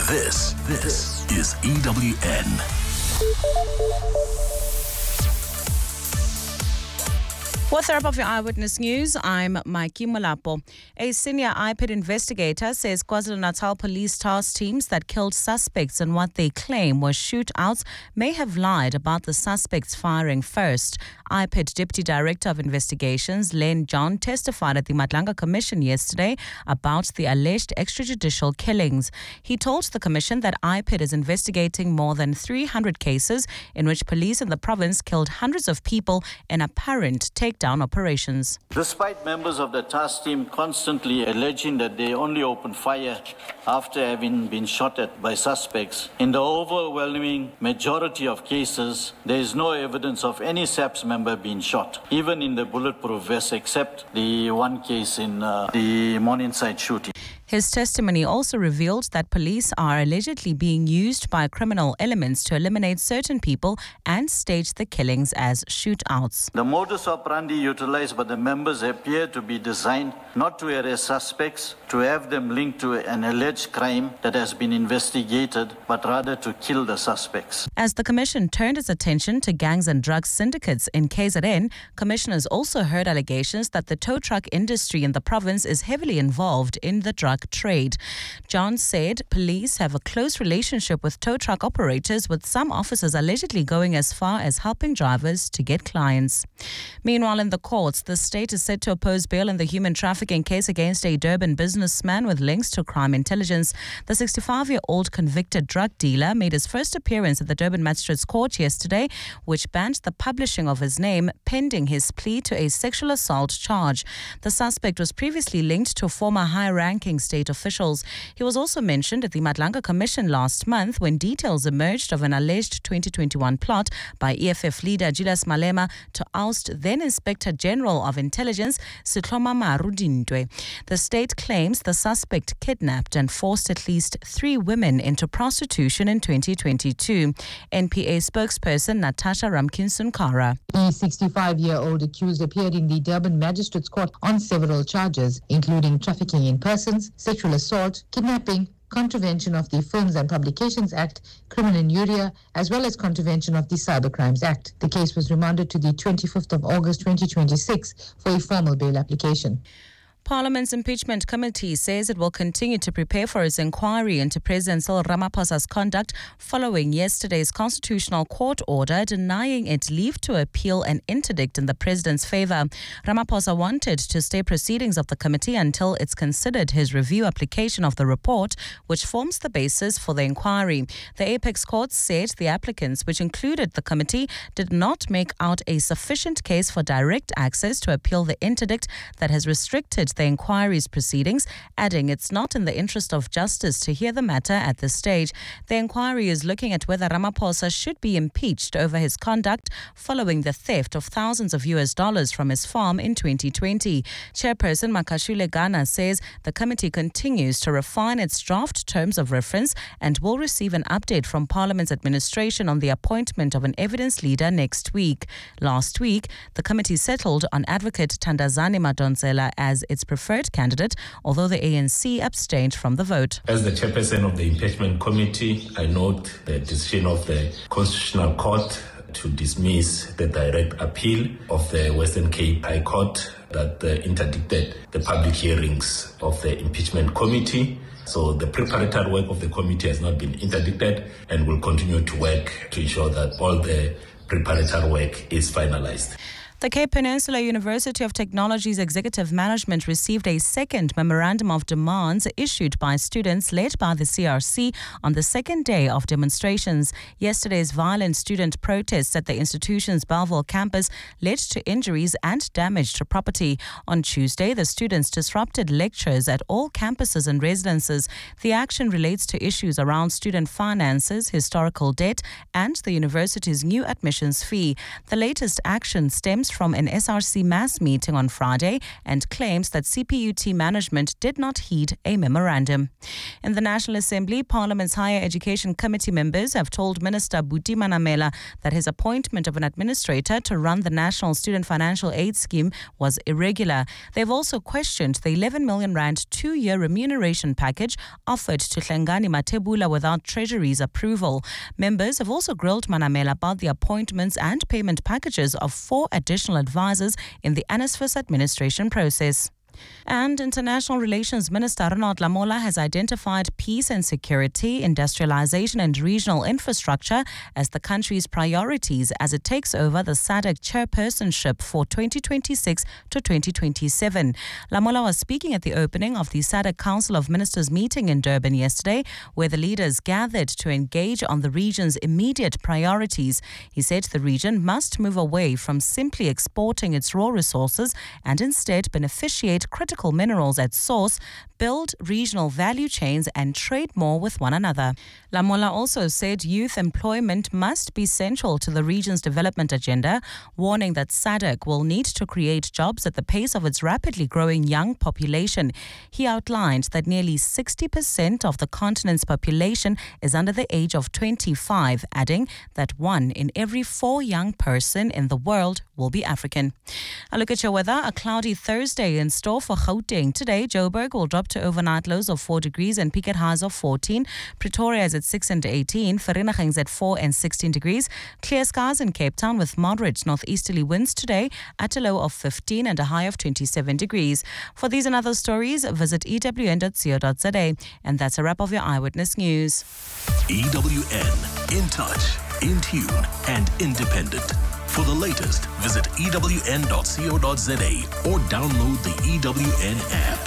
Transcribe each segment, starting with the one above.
This is EWN. Fourth up of your Eyewitness News, I'm Mikey Molapo. A senior IPID investigator says KwaZulu-Natal police task teams that killed suspects in what they claim were shootouts may have lied about the suspects firing first. IPID Deputy Director of Investigations, Len John, testified at the Madlanga Commission yesterday about the alleged extrajudicial killings. He told the Commission that IPID is investigating more than 300 cases in which police in the province killed hundreds of people in apparent takedown operations. Despite members of the task team constantly alleging that they only opened fire after having been shot at by suspects, in the overwhelming majority of cases, there is no evidence of any SAPS member being shot, even in the bulletproof vest, except the one case in the Morningside shooting. His testimony also revealed that police are allegedly being used by criminal elements to eliminate certain people and stage the killings as shootouts. The modus operandi utilized by the members appear to be designed not to arrest suspects, to have them linked to an alleged crime that has been investigated, but rather to kill the suspects. As the Commission turned its attention to gangs and drug syndicates in KZN, commissioners also heard allegations that the tow truck industry in the province is heavily involved in the drug trade. John said police have a close relationship with tow truck operators, with some officers allegedly going as far as helping drivers to get clients. Meanwhile, in the courts, the state is set to oppose bail in the human trafficking case against a Durban businessman with links to crime intelligence. The 65-year-old convicted drug dealer made his first appearance at the Durban Magistrates Court yesterday, which banned the publishing of his name pending his plea to a sexual assault charge. The suspect was previously linked to former high-ranking state officials. He was also mentioned at the Madlanga Commission last month when details emerged of an alleged 2021 plot by EFF leader Julius Malema to oust then Inspector General of Intelligence Sitloma Marudintwe. The state claims the suspect kidnapped and forced at least 3 women into prostitution in 2022. NPA spokesperson Natasha Ramkinson-Kara. The 65-year-old accused appeared in the Durban Magistrates Court on several charges, including trafficking in persons, sexual assault, kidnapping, contravention of the Films and Publications Act, criminal injuria, as well as contravention of the Cybercrimes Act. The case was remanded to the 25th of August 2026 for a formal bail application. Parliament's impeachment committee says it will continue to prepare for its inquiry into President Cyril Ramaphosa's conduct following yesterday's constitutional court order denying it leave to appeal an interdict in the president's favor. Ramaphosa wanted to stay proceedings of the committee until it's considered his review application of the report, which forms the basis for the inquiry. The apex court said the applicants, which included the committee, did not make out a sufficient case for direct access to appeal the interdict that has restricted the inquiry's proceedings, adding it's not in the interest of justice to hear the matter at this stage. The inquiry is looking at whether Ramaphosa should be impeached over his conduct following the theft of thousands of US dollars from his farm in 2020. Chairperson Makashule Gana says the committee continues to refine its draft terms of reference and will receive an update from Parliament's administration on the appointment of an evidence leader next week. Last week, the committee settled on Advocate Thandazani Madonsela as its preferred candidate, although the ANC abstained from the vote. As the chairperson of the impeachment committee, I note the decision of the Constitutional Court to dismiss the direct appeal of the Western Cape High Court that interdicted the public hearings of the impeachment committee. So the preparatory work of the committee has not been interdicted and will continue to work to ensure that all the preparatory work is finalized. The Cape Peninsula University of Technology's executive management received a second memorandum of demands issued by students led by the CRC on the second day of demonstrations. Yesterday's violent student protests at the institution's Belleville campus led to injuries and damage to property. On Tuesday, the students disrupted lectures at all campuses and residences. The action relates to issues around student finances, historical debt, and the university's new admissions fee. The latest action stems from an SRC mass meeting on Friday and claims that CPUT management did not heed a memorandum. In the National Assembly, Parliament's Higher Education Committee members have told Minister Buti Manamela that his appointment of an administrator to run the National Student Financial Aid Scheme was irregular. They've also questioned the 11 million rand 2-year remuneration package offered to Hlengani Matebula without Treasury's approval. Members have also grilled Manamela about the appointments and payment packages of 4 additional advisors in the ANSFAS administration process. And International Relations Minister Ronald Lamola has identified peace and security, industrialization and regional infrastructure as the country's priorities as it takes over the SADC chairpersonship for 2026 to 2027. Lamola was speaking at the opening of the SADC Council of Ministers meeting in Durban yesterday, where the leaders gathered to engage on the region's immediate priorities. He said the region must move away from simply exporting its raw resources and instead beneficiate critical minerals at source, build regional value chains and trade more with one another. Lamola also said youth employment must be central to the region's development agenda, warning that SADC will need to create jobs at the pace of its rapidly growing young population. He outlined that nearly 60% of the continent's population is under the age of 25, adding that 1 in every 4 young person in the world will be African. A look at your weather. A cloudy Thursday in store for Gauteng. Today, Joburg will drop to overnight lows of 4 degrees and peak at highs of 14. Pretoria is at 6 and 18. Vereeniging is at 4 and 16 degrees. Clear skies in Cape Town with moderate northeasterly winds today at a low of 15 and a high of 27 degrees. For these and other stories, visit ewn.co.za. And that's a wrap of your Eyewitness News. EWN, in touch, in tune, and independent. For the latest, visit ewn.co.za or download the EWN app.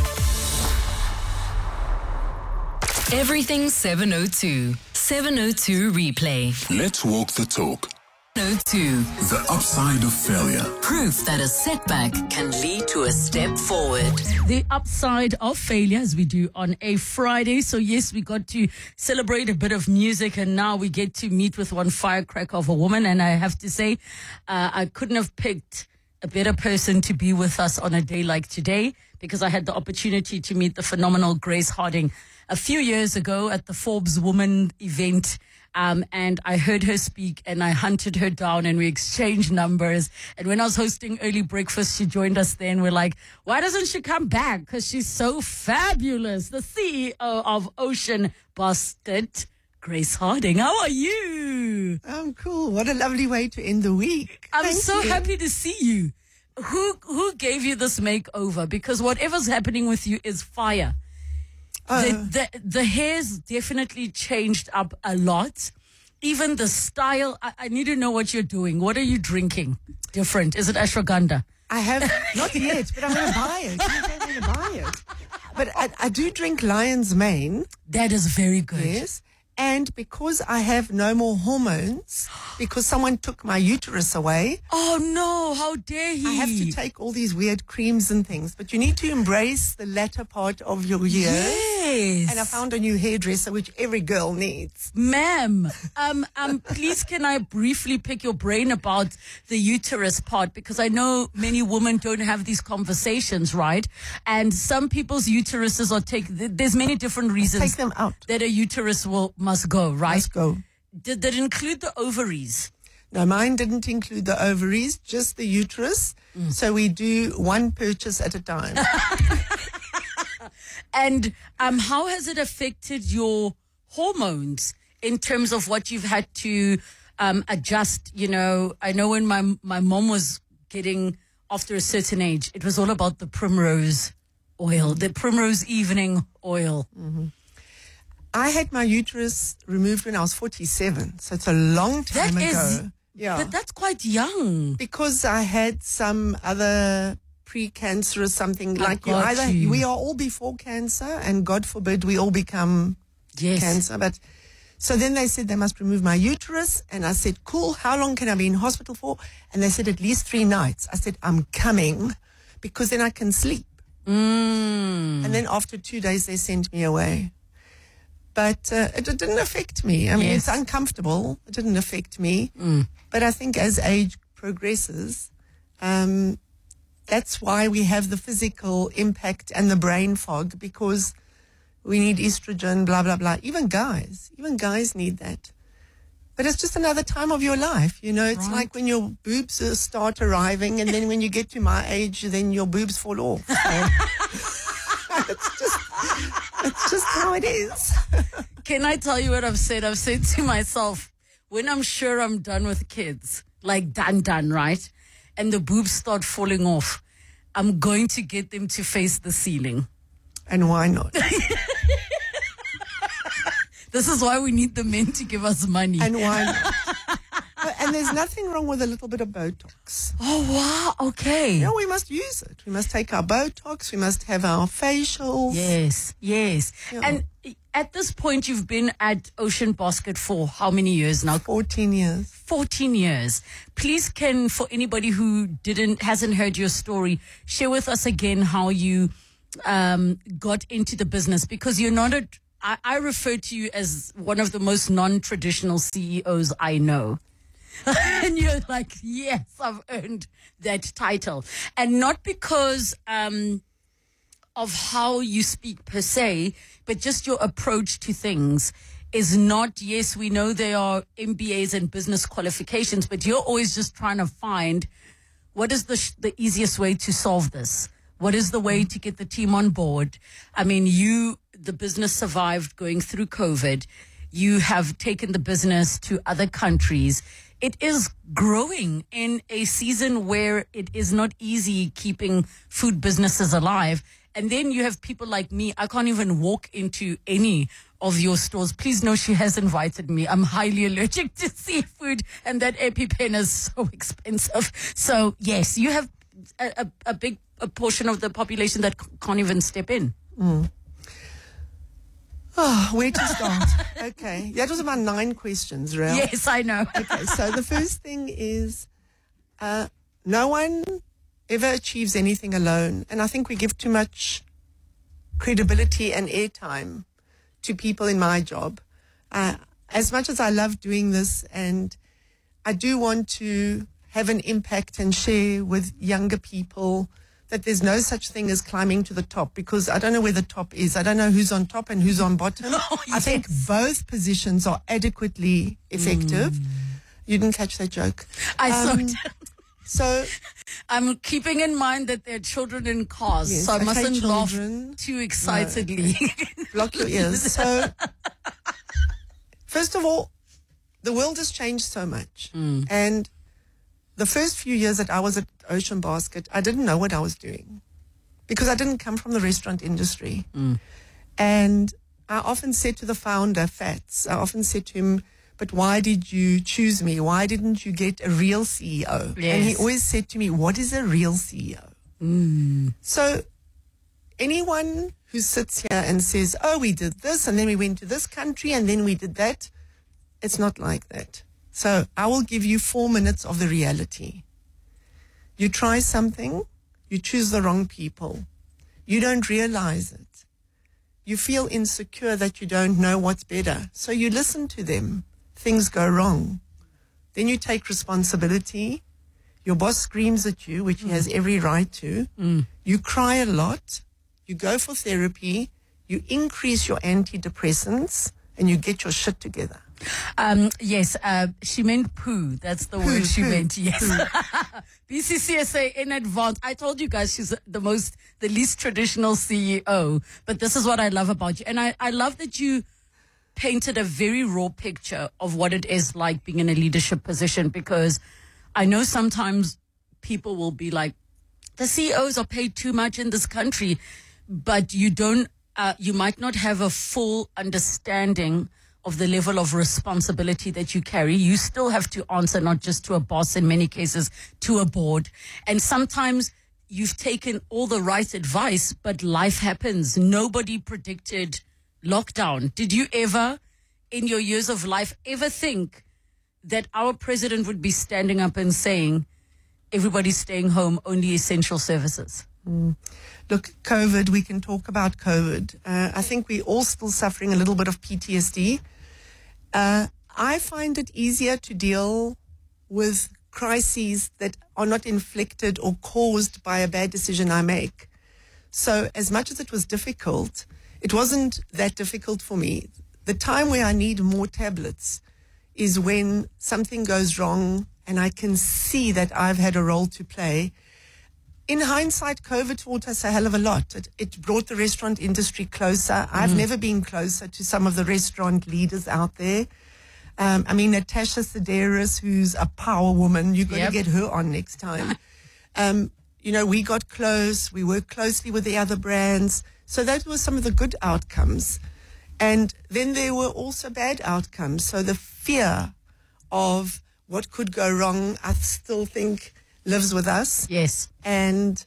Everything 702. 702 replay. Let's walk the talk. 702. The upside of failure. Proof that a setback can lead to a step forward. The upside of failure, as we do on a Friday. So yes, we got to celebrate a bit of music, and now we get to meet with one firecracker of a woman. And I have to say, I couldn't have picked a better person to be with us on a day like today, because I had the opportunity to meet the phenomenal Grace Harding a few years ago at the Forbes Woman event. And I heard her speak and I hunted her down and we exchanged numbers. And when I was hosting Early Breakfast, she joined us then. We're like, why doesn't she come back? Because she's so fabulous. The CEO of Ocean Basket, Grace Harding. How are you? I'm cool. What a lovely way to end the week. I'm Thank so you. happy to see you. Who gave you this makeover? Because whatever's happening with you is fire. The hair's definitely changed up a lot. Even the style. I need to know what you're doing. What are you drinking different? Is it ashwagandha? I have, not yet, but I'm going to buy it. I'm going to buy it. But I do drink Lion's Mane. That is very good. Yes. And because I have no more hormones, because someone took my uterus away, Oh no, how dare he? I have to take all these weird creams and things. But you need to embrace the latter part of your year. Yes. And I found a new hairdresser, which every girl needs. Ma'am, please can I briefly pick your brain about the uterus part, because I know many women don't have these conversations, right? And some people's uteruses are there's many different reasons Take them out. that a uterus must go, right? Must go. Did that include the ovaries? No, mine didn't include the ovaries, just the uterus. So we do one purchase at a time. And how has it affected your hormones in terms of what you've had to adjust? You know, I know when my mom was getting after a certain age, it was all about the primrose oil, the primrose evening oil. Mm-hmm. I had my uterus removed when I was 47, so it's a long time ago. Yeah, But that's quite young. because I had some other precancerous something I like got you. we are all before cancer, and God forbid we all become Yes. cancer. But so then they said they must remove my uterus, and I said, cool, how long can I be in hospital for? And they said at least 3 nights. I said, I'm coming, because then I can sleep. And then after 2 days they sent me away. But it didn't affect me. I mean, Yes. it's uncomfortable. It didn't affect me. But I think as age progresses, That's why we have the physical impact and the brain fog, because we need estrogen, blah, blah, blah. Even guys need that. But it's just another time of your life. You know, it's like when your boobs start arriving, and then when you get to my age, then your boobs fall off. It's just how it is. Can I tell you what I've said? I've said to myself, when I'm sure I'm done with kids, like done, right? And the boobs start falling off, I'm going to get them to face the ceiling. And why not? This is why we need the men to give us money. And why not? And there's nothing wrong with a little bit of Botox. Oh, wow. Okay. No, we must use it. We must take our Botox. We must have our facials. Yes. Yeah. And at this point, you've been at Ocean Basket for how many years now? 14 years. 14 years. Please, for anybody who hasn't heard your story, share with us again how you got into the business, because you're not I refer to you as one of the most non-traditional CEOs I know. And you're like, yes, I've earned that title. And not because of how you speak per se, but just your approach to things is not, yes, we know there are MBAs and business qualifications, but you're always just trying to find what is the easiest way to solve this? What is the way to get the team on board? I mean, the business survived going through COVID. You have taken the business to other countries. It is growing in a season where it is not easy keeping food businesses alive. And then you have people like me. I can't even walk into any of your stores. Please know she has invited me. I'm highly allergic to seafood, and that EpiPen is so expensive. So, yes, you have a big portion of the population that can't even step in. Oh, where to start? Okay. That was about 9 questions, Rel. Yes, I know. Okay, so the first thing is no one ever achieves anything alone. And I think we give too much credibility and airtime to people in my job. As much as I love doing this, and I do want to have an impact and share with younger people that there's no such thing as climbing to the top, because I don't know where the top is. I don't know who's on top and who's on bottom. Oh, yes. I think both positions are adequately effective. You didn't catch that joke. I saw it. So I'm keeping in mind that there are children in cars, yes, so I mustn't laugh children. too excitedly. No. Block your ears. So first of all, the world has changed so much. And the first few years that I was at Ocean Basket, I didn't know what I was doing, because I didn't come from the restaurant industry. And I often said to the founder, Fats, I often said to him, but why did you choose me? Why didn't you get a real CEO? Yes. And he always said to me, what is a real CEO? So anyone who sits here and says, oh, we did this, and then we went to this country, and then we did that, it's not like that. So I will give you 4 minutes of the reality. You try something, you choose the wrong people. You don't realize it. You feel insecure that you don't know what's better. So you listen to them. Things go wrong. Then you take responsibility. Your boss screams at you, which he has every right to. You cry a lot. You go for therapy. You increase your antidepressants, and you get your shit together. Yes, she meant poo. That's the word she meant. Yes. BCCSA in advance. I told you guys she's the least traditional CEO, but this is what I love about you. And I love that you painted a very raw picture of what it is like being in a leadership position, because I know sometimes people will be like, the CEOs are paid too much in this country, but you might not have a full understanding of the level of responsibility that you carry. You still have to answer not just to a boss, in many cases to a board. And sometimes you've taken all the right advice, but life happens. Nobody predicted lockdown. Did you ever, in your years of life, ever think that our president would be standing up and saying, everybody's staying home, only essential services? Look, COVID, we can talk about COVID. I think we're all still suffering a little bit of PTSD. I find it easier to deal with crises that are not inflicted or caused by a bad decision I make. So as much as it was difficult, it wasn't that difficult for me. The time where I need more tablets is when something goes wrong and I can see that I've had a role to play. In hindsight, COVID taught us a hell of a lot. It brought the restaurant industry closer. I've never been closer to some of the restaurant leaders out there. I mean, Natasha Sedaris, who's a power woman, you've got to get her on next time. You know, we got close. We worked closely with the other brands. So that was some of the good outcomes. And then there were also bad outcomes. So the fear of what could go wrong, I still think lives with us. Yes. And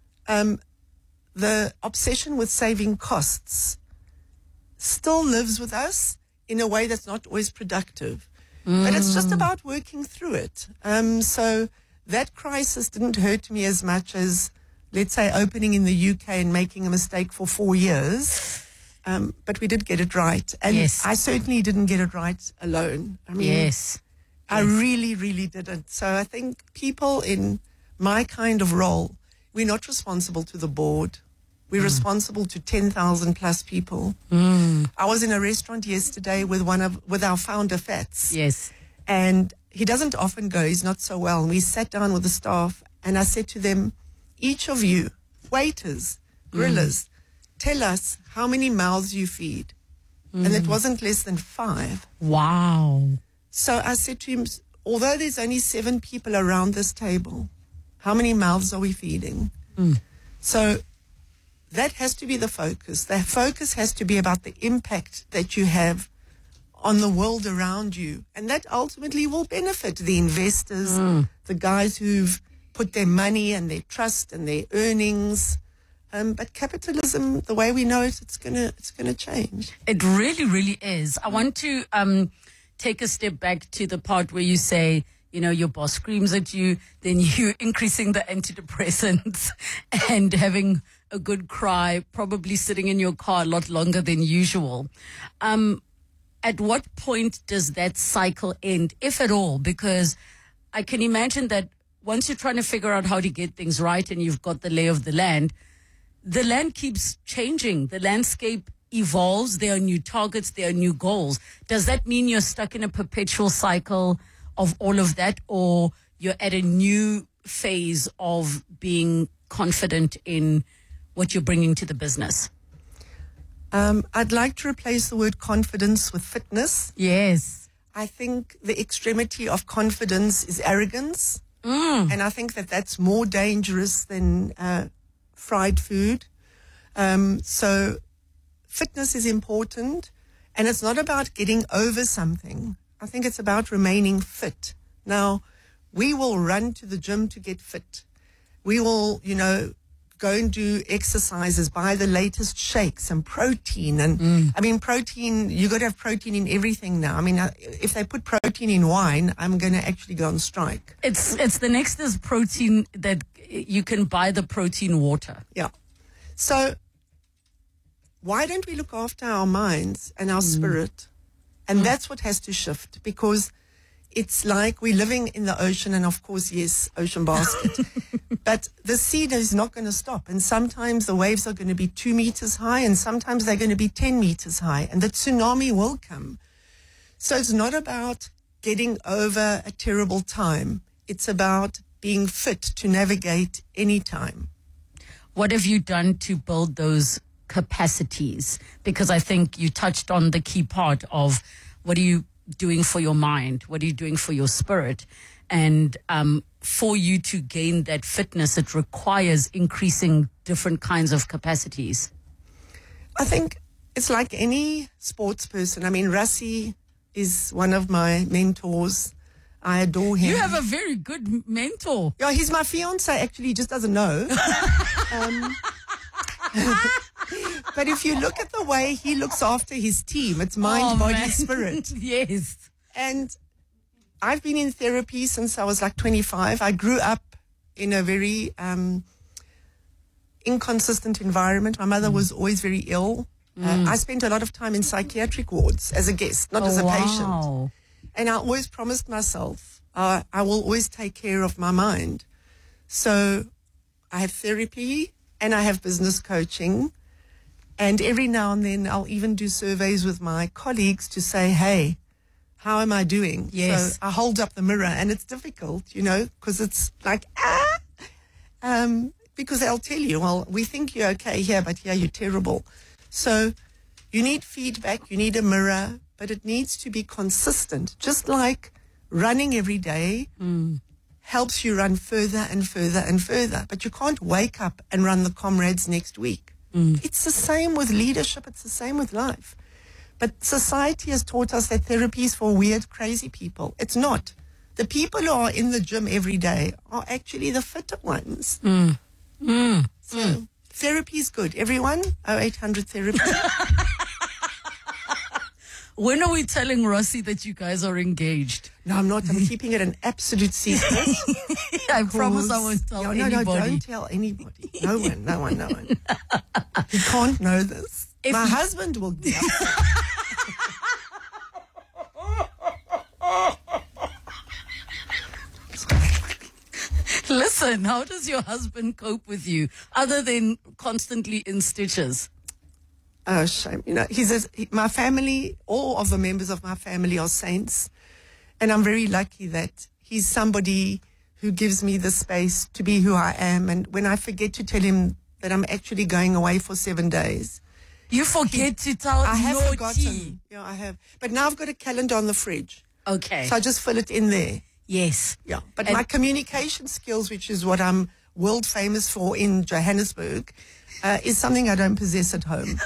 the obsession with saving costs still lives with us in a way that's not always productive. But it's just about working through it. So that crisis didn't hurt me as much as, let's say, opening in the UK and making a mistake for 4 years. But we did get it right. And I certainly didn't get it right alone. I mean, I really, really didn't. So I think people in my kind of role, we're not responsible to the board. We're responsible to 10,000 plus people. I was in a restaurant yesterday with our founder, Fats. Yes. And he doesn't often go. He's not so well. And we sat down with the staff and I said to them, each of you, waiters, grillers, tell us how many mouths you feed. And it wasn't less than 5. Wow. So I said to him, although there's only 7 people around this table, how many mouths are we feeding? So that has to be the focus. The focus has to be about the impact that you have on the world around you. And that ultimately will benefit the investors, the guys who've put their money and their trust and their earnings. But capitalism, the way we know it, it's gonna change. It really, really is. I want to take a step back to the part where you say, you know, your boss screams at you, then you increasing the antidepressants and having a good cry, probably sitting in your car a lot longer than usual. At what point does that cycle end, if at all? Because I can imagine that once you're trying to figure out how to get things right and you've got the lay of the land keeps changing. The landscape evolves. There are new targets. There are new goals. Does that mean you're stuck in a perpetual cycle of all of that, or you're at a new phase of being confident in what you're bringing to the business? I'd like to replace the word confidence with fitness. Yes. I think the extremity of confidence is arrogance. And I think that that's more dangerous than fried food. So fitness is important, and it's not about getting over something. I think it's about remaining fit. Now, we will run to the gym to get fit. We will, you know, go and do exercises, buy the latest shakes and protein. And I mean, protein, you got to have protein in everything now. I mean, if they put protein in wine, I'm going to actually go on strike. It's the next is protein that you can buy the protein water. Yeah. So why don't we look after our minds and our spirit? And that's what has to shift, because it's like we're living in the ocean, and of course, yes, ocean basket. But the sea is not going to stop. And sometimes the waves are going to be 2 meters high, and sometimes they're going to be 10 meters high, and the tsunami will come. So it's not about getting over a terrible time. It's about being fit to navigate any time. What have you done to build those capacities? Because I think you touched on the key part of what are you doing for your mind? What are you doing for your spirit? And for you to gain that fitness, it requires increasing different kinds of capacities. I think it's like any sports person. I mean, Rassie is one of my mentors. I adore him. You have a very good mentor. Yeah, he's my fiance. Actually, he just doesn't know. But if you look at the way he looks after his team, it's mind, body, spirit. Yes. And I've been in therapy since I was like 25. I grew up in a very inconsistent environment. My mother was always very ill. I spent a lot of time in psychiatric wards as a guest, not as a patient. And I always promised myself, I will always take care of my mind. So I have therapy and I have business coaching. And every now and then I'll even do surveys with my colleagues to say, hey, how am I doing? Yes. So I hold up the mirror, and it's difficult, because it's like, because they'll tell you, well, we think you're okay here, but here you're terrible. So you need feedback, you need a mirror, but it needs to be consistent. Just like running every day helps you run further and further and further. But you can't wake up and run the comrades next week. It's the same with leadership. It's the same with life. But society has taught us that therapy is for weird, crazy people. It's not. The people who are in the gym every day are actually the fitter ones. So therapy is good. Everyone, 0800 therapy. When are we telling Rossi that you guys are engaged? No, I'm not. I'm keeping it an absolute secret. I promise I won't tell anybody. No, don't tell anybody. No one. You can't know this. My husband will get Listen, how does your husband cope with you other than constantly in stitches? Oh, shame. My family, all of the members of my family are saints. And I'm very lucky that he's somebody who gives me the space to be who I am. And when I forget to tell him that I'm actually going away for 7 days. You forget to tell I have naughty. forgotten. Yeah, I have. But now I've got a calendar on the fridge. Okay. So I just fill it in there. Yes. Yeah. But my communication skills, which is what I'm world famous for in Johannesburg, is something I don't possess at home.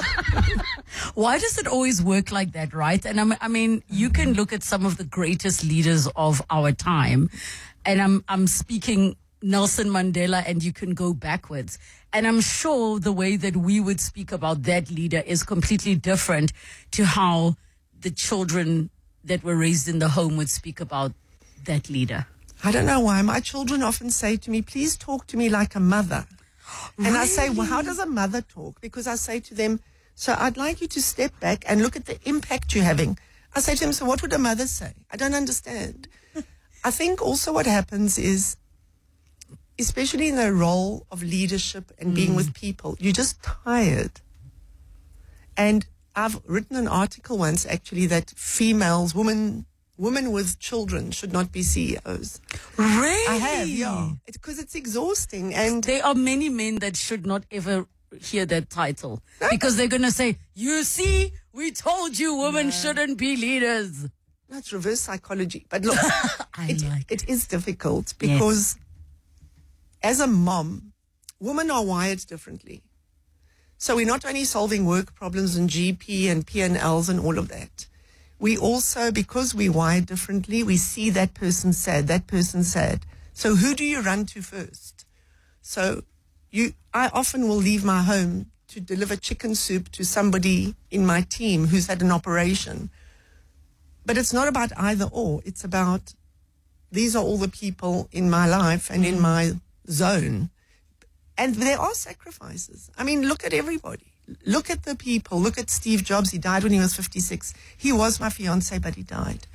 Why does it always work like that, right? And I mean, you can look at some of the greatest leaders of our time, and I'm speaking Nelson Mandela, and you can go backwards. And I'm sure the way that we would speak about that leader is completely different to how the children that were raised in the home would speak about that leader. I don't know why. My children often say to me, please talk to me like a mother. And Really? I say, well, how does a mother talk? Because I say to them, so I'd like you to step back and look at the impact you're having. I say to them, so what would a mother say? I don't understand. I think also what happens is, especially in the role of leadership and being with people, you're just tired. And I've written an article once, actually, that women with children should not be CEOs. Really? I have, yeah. Because it's exhausting. And there are many men that should not ever hear that title because they're going to say, you see, we told you women shouldn't be leaders. That's reverse psychology. But look, it is difficult because as a mom, women are wired differently. So we're not only solving work problems and GP and P&Ls and all of that. We also, because we wired differently, we see that person sad. So who do you run to first? So I often will leave my home to deliver chicken soup to somebody in my team who's had an operation. But it's not about either or. It's about, these are all the people in my life and in my zone. And there are sacrifices. I mean, look at everybody. Look at the people. Look at Steve Jobs. He died when he was 56. He was my fiancé, but he died.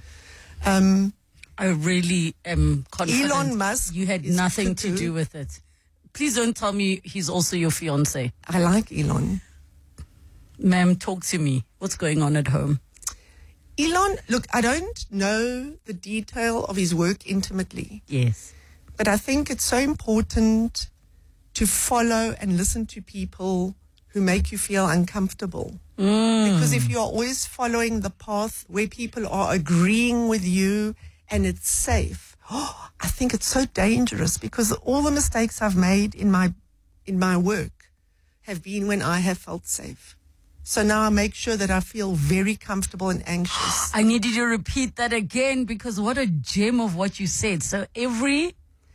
I really am confident Elon Musk you had nothing to do with it. Please don't tell me he's also your fiancé. I like Elon. Ma'am, talk to me. What's going on at home? Elon, look, I don't know the detail of his work intimately. Yes. But I think it's so important to follow and listen to people who make you feel uncomfortable. Because if you're always following the path where people are agreeing with you and it's safe, I think it's so dangerous because all the mistakes I've made in my work have been when I have felt safe. So now I make sure that I feel very comfortable and anxious. I need you to repeat that again because what a gem of what you said. So every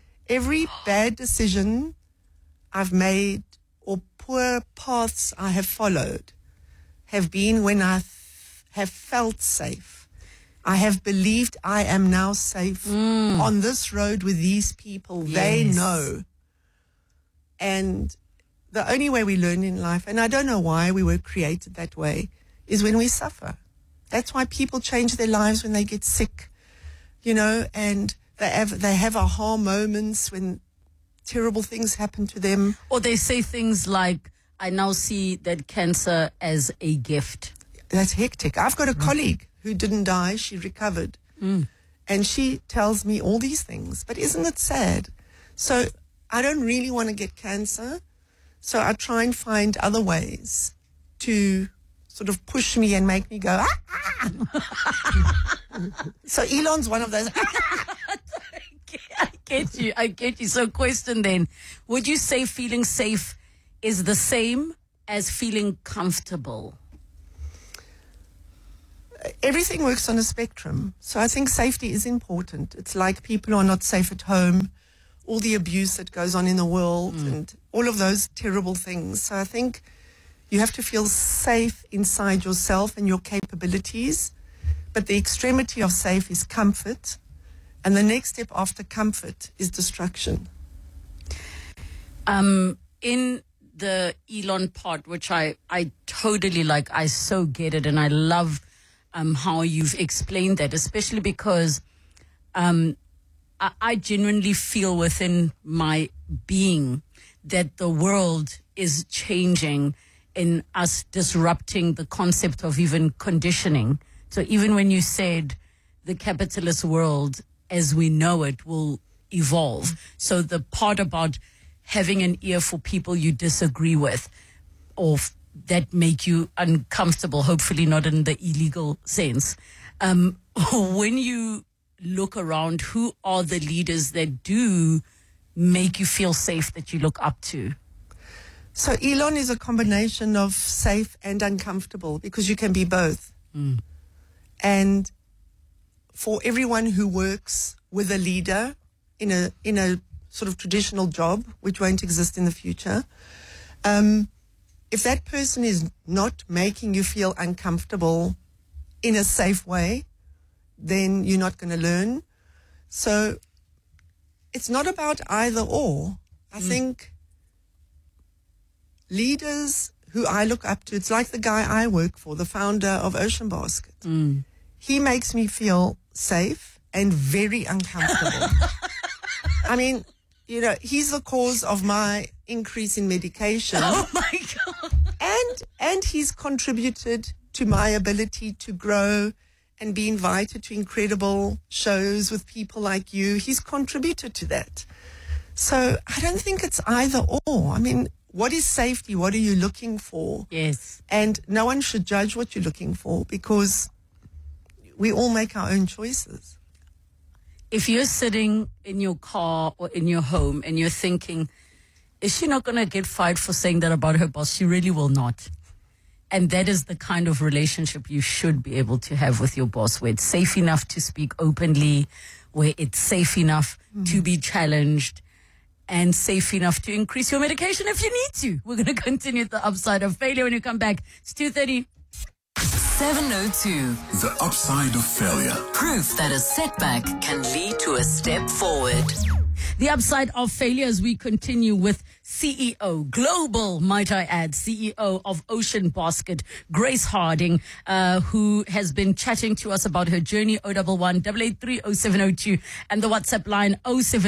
bad decision I've made or poor paths I have followed have been when I have felt safe. I have believed I am now safe on this road with these people. Yes. They know. And the only way we learn in life, and I don't know why we were created that way, is when we suffer. That's why people change their lives when they get sick. and they have aha moments when terrible things happen to them. Or they say things like, I now see that cancer as a gift. That's hectic. I've got a colleague who didn't die. She recovered. And she tells me all these things. But isn't it sad? So I don't really want to get cancer. So I try and find other ways to sort of push me and make me go, So Elon's one of those. I get you. So question then, would you say feeling safe is the same as feeling comfortable? Everything works on a spectrum. So I think safety is important. It's like people who are not safe at home, all the abuse that goes on in the world and all of those terrible things. So I think you have to feel safe inside yourself and your capabilities. But the extremity of safe is comfort. And the next step after comfort is destruction. In the Elon part, which I totally like, I so get it, and I love how you've explained that, especially because I genuinely feel within my being that the world is changing in us disrupting the concept of even conditioning. So even when you said the capitalist world as we know it will evolve. So the part about having an ear for people you disagree with or that make you uncomfortable, hopefully not in the illegal sense. When you look around, who are the leaders that do make you feel safe, that you look up to? So Elon is a combination of safe and uncomfortable because you can be both. And for everyone who works with a leader in a sort of traditional job, which won't exist in the future, if that person is not making you feel uncomfortable in a safe way, then you're not going to learn. So it's not about either or. I think leaders who I look up to, it's like the guy I work for, the founder of Ocean Basket. He makes me feel safe and very uncomfortable. I mean, you know, he's the cause of my increase in medication. Oh my God. And he's contributed to my ability to grow and be invited to incredible shows with people like you. He's contributed to that. So I don't think it's either or. I mean, what is safety? What are you looking for? Yes. And no one should judge what you're looking for because we all make our own choices. If you're sitting in your car or in your home and you're thinking, is she not going to get fired for saying that about her boss? She really will not. And that is the kind of relationship you should be able to have with your boss, where it's safe enough to speak openly, where it's safe enough to be challenged, and safe enough to increase your medication if you need to. We're going to continue the upside of failure when you come back. It's 2:30. 702. The upside of failure. Proof that a setback can lead to a step forward. The upside of failure as we continue with CEO, global, might I add, CEO of Ocean Basket, Grace Harding, who has been chatting to us about her journey, 011-883-0702, and the WhatsApp line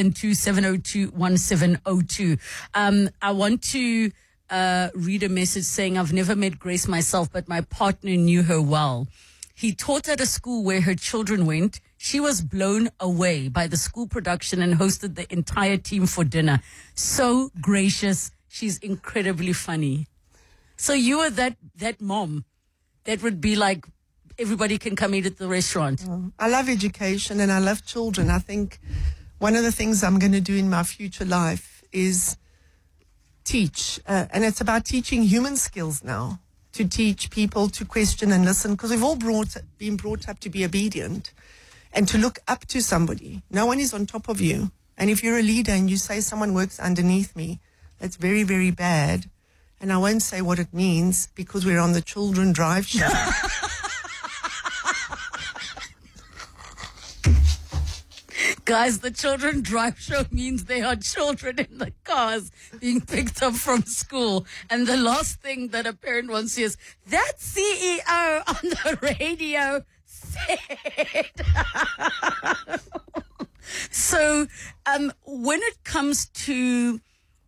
072-702-1702. I want to read a message saying, I've never met Grace myself, but my partner knew her well. He taught at a school where her children went. She was blown away by the school production and hosted the entire team for dinner. So gracious. She's incredibly funny. So you were that mom that would be like, everybody can come eat at the restaurant. I love education and I love children. I think one of the things I'm going to do in my future life is teach. And it's about teaching human skills now, to teach people to question and listen, because we've all been brought up to be obedient and to look up to somebody. No one is on top of you. And if you're a leader and you say someone works underneath me, that's very, very bad. And I won't say what it means because we're on the Children Drive show. Guys, the Children Drive show means there are children in the cars being picked up from school. And the last thing that a parent wants to hear is, that CEO on the radio So, when it comes to,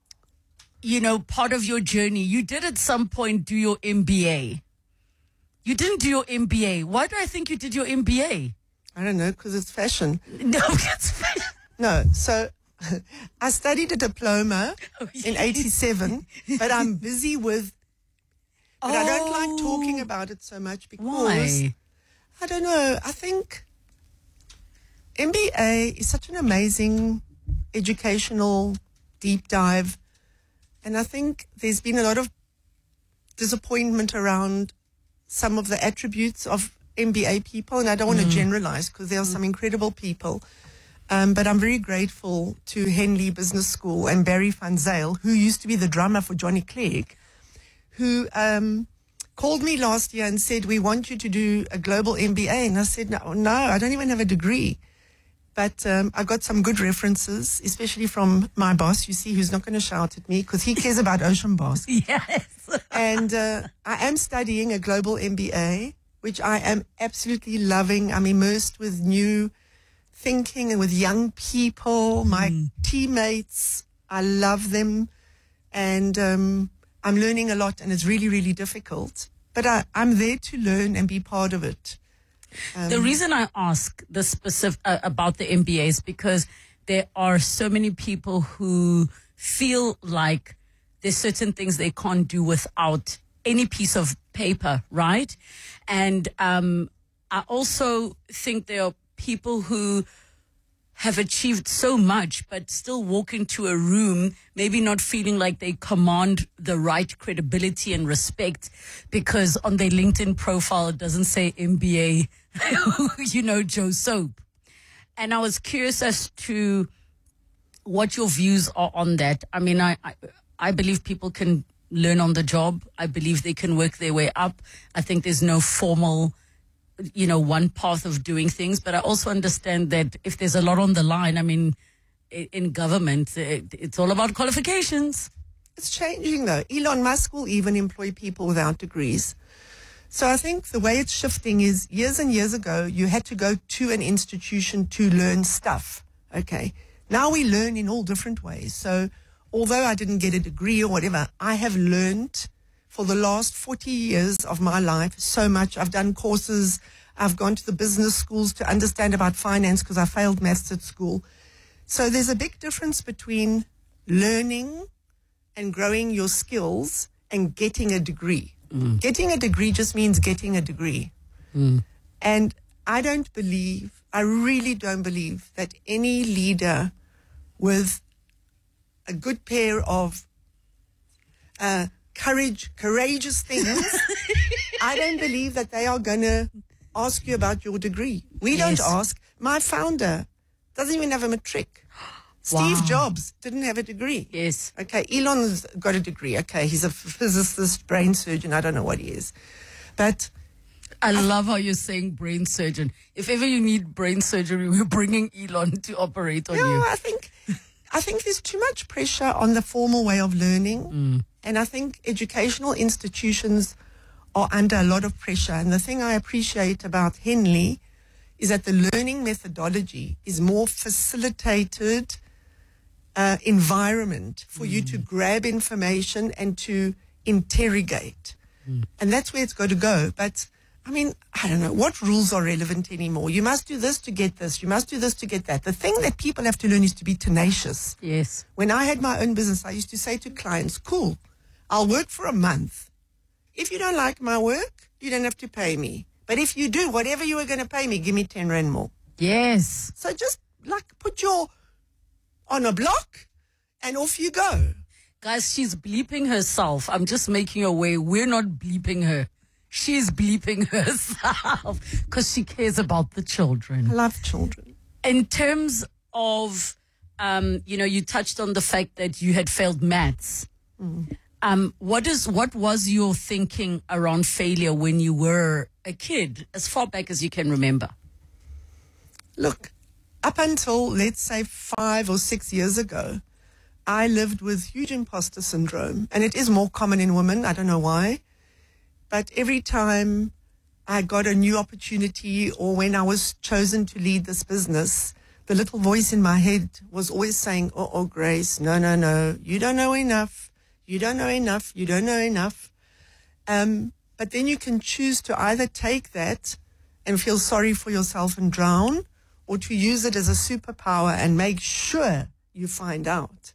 part of your journey, you did at some point do your MBA. You didn't do your MBA. Why do I think you did your MBA? I don't know, because it's fashion. No, it's fashion. No, so I studied a diploma in 87, but I'm busy with, but I don't like talking about it so much because, Why? I don't know, I think MBA is such an amazing educational deep dive, and I think there's been a lot of disappointment around some of the attributes of MBA people, and I don't want to generalize because there are some incredible people. But I'm very grateful to Henley Business School and Barry van Zyl, who used to be the drummer for Johnny Clegg, who called me last year and said, we want you to do a global MBA. And I said, no, I don't even have a degree. But I got some good references, especially from my boss, you see, who's not going to shout at me because he cares about Ocean Boss. Yes. And I am studying a global MBA, which I am absolutely loving. I'm immersed with new thinking and with young people, my teammates. I love them. And I'm learning a lot, and it's really, really difficult. But I'm there to learn and be part of it. The reason I ask the specific about the MBA is because there are so many people who feel like there's certain things they can't do without any piece of paper, right? And I also think there are people who have achieved so much but still walk into a room maybe not feeling like they command the right credibility and respect because on their LinkedIn profile it doesn't say MBA, Joe Soap. And I was curious as to what your views are on that. I mean, I believe people can learn on the job. I believe they can work their way up. I think there's no formal one path of doing things, but I also understand that if there's a lot on the line, I mean, in government, it's all about qualifications. It's changing though. Elon Musk will even employ people without degrees. So I think the way it's shifting is years and years ago, you had to go to an institution to learn stuff. Okay. Now we learn in all different ways. So although I didn't get a degree or whatever, I have learned for the last 40 years of my life so much. I've done courses. I've gone to the business schools to understand about finance because I failed maths at school. So there's a big difference between learning and growing your skills and getting a degree. Getting a degree just means getting a degree. And I really don't believe that any leader with a good pair of courageous things, I don't believe that they are going to ask you about your degree. We don't ask. My founder doesn't even have a matric. Steve Jobs didn't have a degree. Yes. Okay, Elon's got a degree. Okay, he's a physicist, brain surgeon. I don't know what he is. But I love how you're saying brain surgeon. If ever you need brain surgery, we're bringing Elon to operate on you. I think there's too much pressure on the formal way of learning. And I think educational institutions are under a lot of pressure. And the thing I appreciate about Henley is that the learning methodology is more facilitated environment for you to grab information and to interrogate. And that's where it's got to go. But, I mean, I don't know, what rules are relevant anymore? You must do this to get this. You must do this to get that. The thing that people have to learn is to be tenacious. Yes. When I had my own business, I used to say to clients, cool, I'll work for a month. If you don't like my work, you don't have to pay me. But if you do, whatever you are going to pay me, give me 10 Rand more. Yes. So just put your on a block and off you go. Guys, she's bleeping herself. I'm just making her way. We're not bleeping her. She's bleeping herself because she cares about the children. I love children. In terms of, you touched on the fact that you had failed maths. What was your thinking around failure when you were a kid, as far back as you can remember? Look, up until, let's say, 5 or 6 years ago, I lived with huge imposter syndrome, and it is more common in women. I don't know why. But every time I got a new opportunity or when I was chosen to lead this business, the little voice in my head was always saying, oh, Grace, no, you don't know enough. You don't know enough. You don't know enough. But then you can choose to either take that and feel sorry for yourself and drown, or to use it as a superpower and make sure you find out.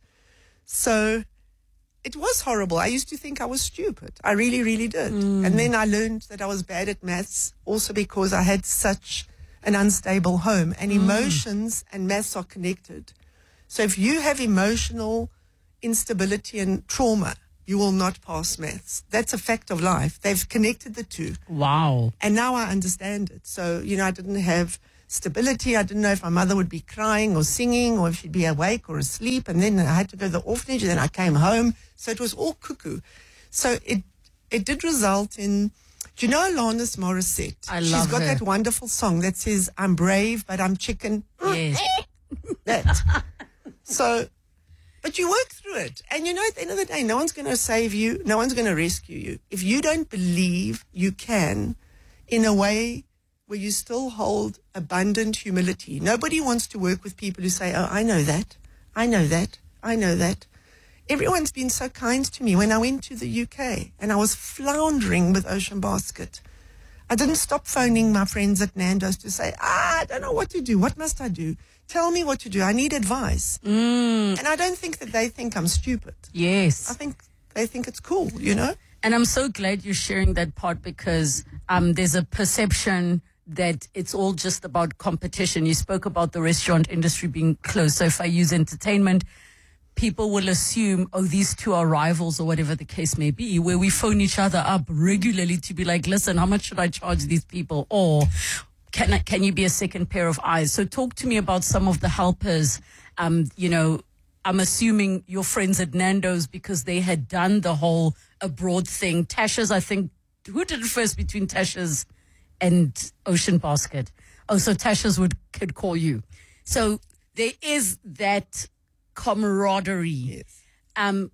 So it was horrible. I used to think I was stupid. I really, really did. And then I learned that I was bad at maths also because I had such an unstable home, and emotions and maths are connected. So if you have emotional instability and trauma, you will not pass maths. That's a fact of life. They've connected the two. Wow. And now I understand it. So, I didn't have stability. I didn't know if my mother would be crying or singing or if she'd be awake or asleep. And then I had to go to the orphanage, and then I came home. So it was all cuckoo. So it did result in, do you know Alanis Morissette? I love She's got her. that wonderful song that says, I'm brave, but I'm chicken. Yes. That. So, but you work through it. And at the end of the day, no one's going to save you. No one's going to rescue you. If you don't believe you can in a way where you still hold abundant humility. Nobody wants to work with people who say, oh, I know that. I know that. I know that. Everyone's been so kind to me. When I went to the UK and I was floundering with Ocean Basket, I didn't stop phoning my friends at Nando's to say, I don't know what to do. What must I do? Tell me what to do. I need advice. And I don't think that they think I'm stupid. Yes. I think they think it's cool, And I'm so glad you're sharing that part, because there's a perception that it's all just about competition. You spoke about the restaurant industry being closed. So if I use entertainment, people will assume, oh, these two are rivals or whatever the case may be, where we phone each other up regularly to be like, listen, how much should I charge these people? Or can you be a second pair of eyes? So talk to me about some of the helpers. I'm assuming your friends at Nando's, because they had done the whole abroad thing. Tasha's, I think, who did it first between Tasha's and Ocean Basket? Oh, so Tasha's could call you. So there is that camaraderie. Yes.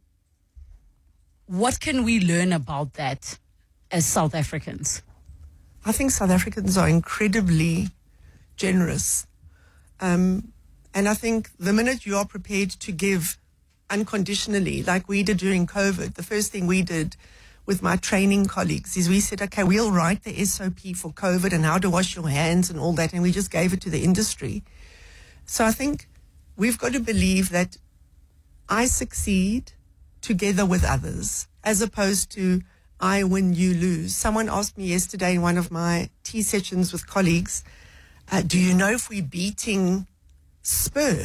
What can we learn about that as South Africans? I think South Africans are incredibly generous. And I think the minute you are prepared to give unconditionally, like we did during COVID, the first thing we did with my training colleagues is we said, okay, we'll write the SOP for COVID and how to wash your hands and all that. And we just gave it to the industry. So I think we've got to believe that I succeed together with others, as opposed to I win, you lose. Someone asked me yesterday in one of my tea sessions with colleagues, do you know if we're beating Spur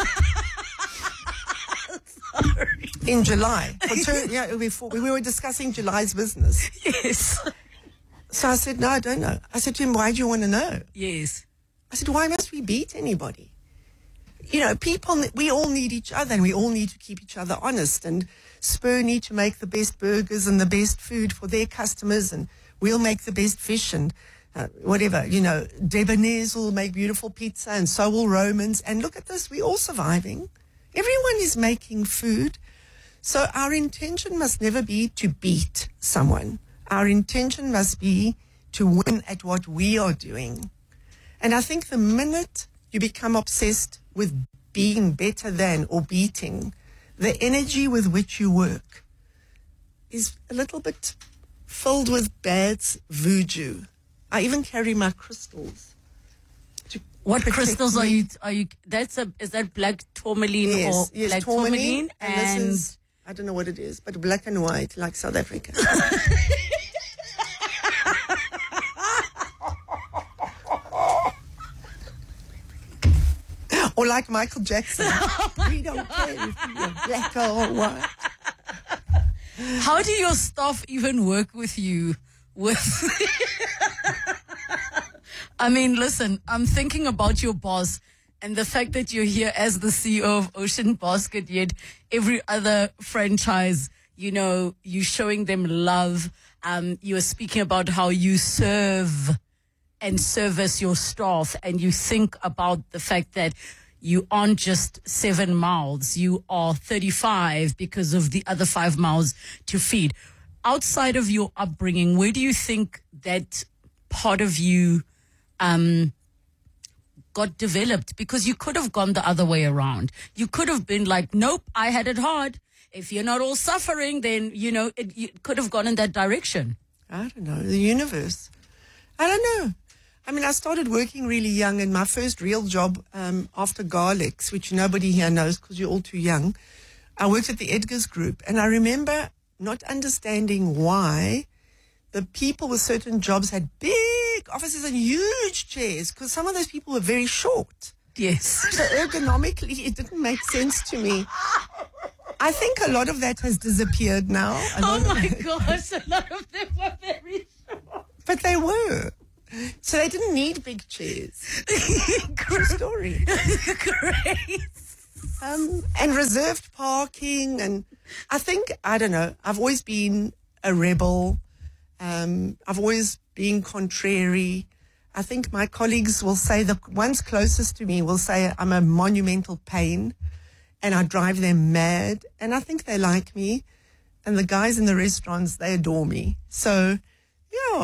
in July? We were discussing July's business. Yes. So I said, no, I don't know. I said to him, why do you want to know? Yes. I said, why must we beat anybody? People, we all need each other, and we all need to keep each other honest. And Spur need to make the best burgers and the best food for their customers, and we'll make the best fish and whatever. Debonair's will make beautiful pizza, and so will Romans. And look at this, we're all surviving. Everyone is making food. So our intention must never be to beat someone. Our intention must be to win at what we are doing. And I think the minute you become obsessed with being better than or beating, the energy with which you work is a little bit filled with bad voodoo. I even carry my crystals. What crystals are you? Is that black tourmaline yes, or black tourmaline? And and this is, I don't know what it is, but black and white, like South Africa. Or like Michael Jackson. We don't care if you're black or white. How do your staff even work with you? I mean, listen, I'm thinking about your boss and the fact that you're here as the CEO of Ocean Basket, yet every other franchise, you're showing them love. You were speaking about how you serve and service your staff, and you think about the fact that you aren't just 7 mouths, you are 35 because of the other 5 mouths to feed. Outside of your upbringing, where do you think that part of you got developed? Because you could have gone the other way around. You could have been like, nope, I had it hard. If you're not all suffering, then, you could have gone in that direction. I don't know, the universe. I don't know. I mean, I started working really young, and my first real job after Garlex, which nobody here knows because you're all too young, I worked at the Edgars Group, and I remember not understanding why the people with certain jobs had big offices and huge chairs, because some of those people were very short. Yes. So ergonomically, it didn't make sense to me. I think a lot of that has disappeared now. Oh my gosh, a lot of them were very short. But they were. So they didn't need big chairs. True story. Great. And reserved parking. And I don't know, I've always been a rebel. I've always been contrary. I think my colleagues will say, the ones closest to me will say I'm a monumental pain and I drive them mad. And I think they like me. And the guys in the restaurants, they adore me. So, yeah.